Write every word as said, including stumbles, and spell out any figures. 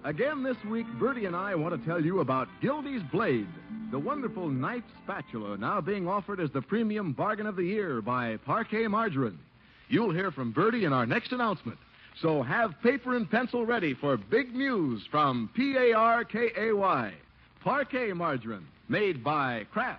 Again this week, Bertie and I want to tell you about Gildy's Blade, the wonderful knife spatula now being offered as the premium bargain of the year by Parkay Margarine. You'll hear from Bertie in our next announcement. So have paper and pencil ready for big news from P A R K A Y. Parkay Margarine, made by Kraft.